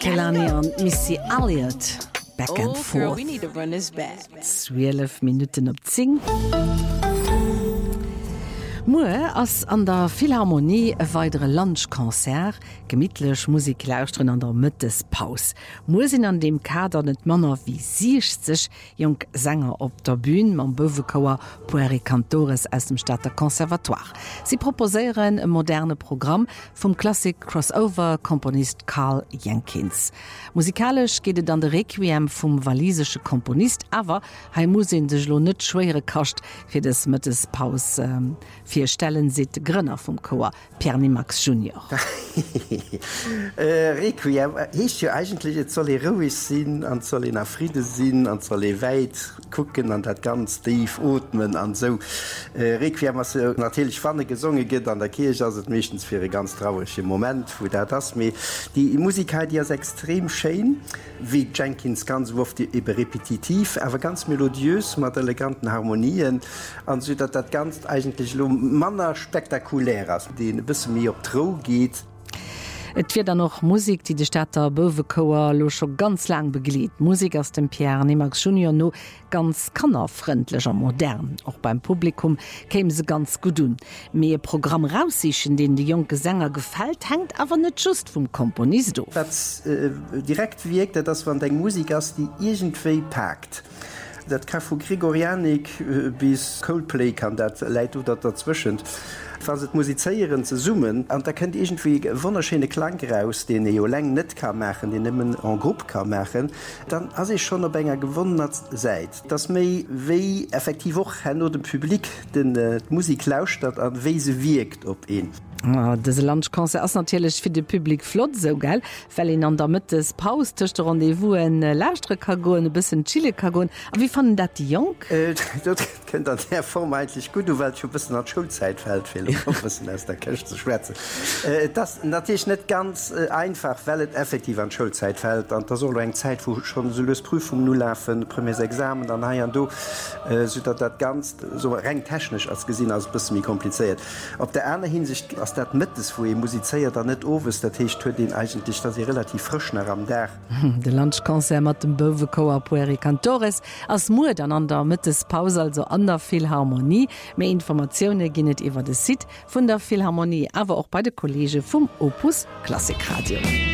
Kehlani an Missy Elliott. Back and forth. Girl, we need to run this back. 12 Minuten op 10. Moe ass an der Philharmonie e weidere Lunchkonzert, gemidlech Musik lausren an der Mëttespaus. Moe sinn an dem Kader net Manner wie 60 jong Sänger op der Bühn man Bowekauer Pueri Cantores aus dem Stadter Konservatoire. Sie proposéieren e moderne Programm vum Klassik Crossover-Komponist Carl Jenkins. Musikalisch geht an de Requiem vum walisesche Komponist, awer hai Musinn sech lo net schwere kascht fir des Mëttespaus vier Stellen se de Grënner vum Chor Pierre Nimax Jr. Requiem hecht ja eigentlich, et soll ruhig sinn, an soll nach Friede sinn, an soll weit gucken, an dat ganz tief atmen an so. Requiem as natürlich fanne gesungen gët an der Kirche, as et mechtens fir e ganz traurige Moment, wo der das me. Die Musikheit die is extrem schön, wie Jenkins ganz oft eben repetitiv, aber ganz melodiös, mit eleganten Harmonien, an so dat dat ganz eigentlich manner spektakulär ist, die ein bisschen mehr op Trau geht. Et wird dann noch Musik, die de Stadter Bowekauer lo schon ganz lang beglied. Musik aus dem Pierre Nimax Jr. no ganz kannerfreundlicher modern. Auch beim Publikum kämen se ganz gut un. Mehr Programm raussichen, den die junge Sänger gefällt, hängt aber nicht just vom Komponist auf. Das direkt wirkt, dass man den Musik aus die irgendwie packt. Dat kann vu Gregorianik bis Coldplay kann dat leit oder dazwischen. Was het musizeieren ze summen, an da könnt irgendwie wunderschöne Klang raus, den jo leng net kann machen, den nimmen en Gruppe kann machen, dann as ich schon op enger gewundert seit. Das méi wei effektiv auch hen oder dem Publikum den Musik lauscht dat an we se wirkt op een. Dese Lunchkonzert ass natürlich fir de Publikum flott so geil, well in an der Mittes Paus töchte Rendevous en Lästre Kagon, e bisssen Chile Kagon. A wie fanden dat die Jung? Dat kennt an sehr formmeitlich gut, du Welt bis nach Schulzeit fällt aus der Kirche zu schwärze. Das natürlich net ganz einfach, weil het effektiv an Schulzeit fällt. An der so eng Zeit, wo schon so Prüfung nu laufen, premiers Examen, dann ha an du dat ganz so rein technisch als gesinn als bis mir kompliziert. Op der eine Hinsicht aus dat Mittes, wo ihr Musizeier da net ofes, dat Techt hue den eigentlich, dass sie relativ frisch nach am Dach. De Lunchkonzert mat dem Bowekauer Pueri Cantores as Mu an der Mittespause, also an der Philharmonie. Mehr Informationen ginnet iwwer de Site vun der Philharmonie, aber auch bei de Kollege vum Opus Klassikradio.